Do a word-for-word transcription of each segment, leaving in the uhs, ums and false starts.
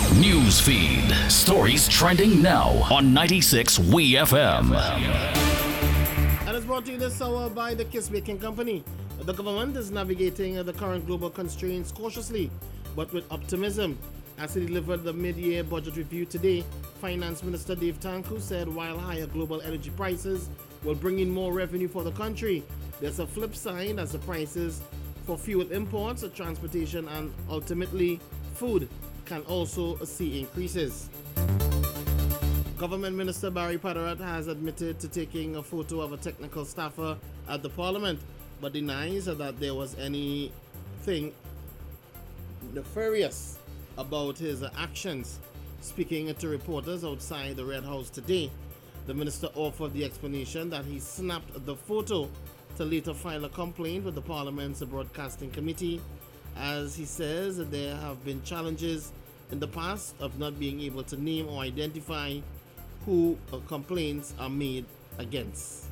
News feed. Stories trending now on ninety-six W E F M. And it's brought to you this hour by the Kiss Baking Company. The government is navigating the current global constraints cautiously, but with optimism. As he delivered the mid-year budget review today, Finance Minister Dave Tanku said while higher global energy prices will bring in more revenue for the country, there's a flip side as the prices for fuel imports, transportation, and ultimately food can also see increases. Government Minister Barry Padarat has admitted to taking a photo of a technical staffer at the Parliament, but denies that there was anything nefarious about his actions. Speaking to reporters outside the Red House today, the minister offered the explanation that he snapped the photo to later file a complaint with the Parliament's Broadcasting Committee, as he says that there have been challenges in the past of not being able to name or identify who complaints are made against.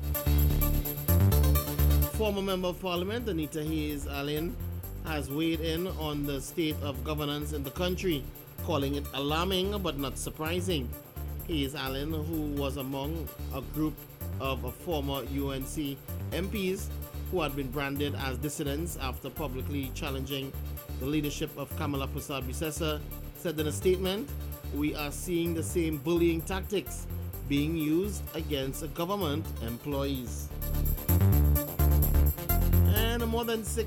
Former Member of Parliament Anita Hayes Allen has weighed in on the state of governance in the country, calling it alarming but not surprising. Hayes Allen, who was among a group of former U N C M Ps who had been branded as dissidents after publicly challenging the leadership of Kamala Prasad-Bissessar, said in a statement, "We are seeing the same bullying tactics being used against government employees." And more than six